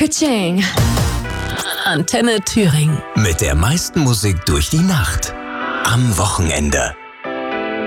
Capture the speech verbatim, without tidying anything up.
Katsching. Antenne Thüringen. Mit der meisten Musik durch die Nacht. Am Wochenende.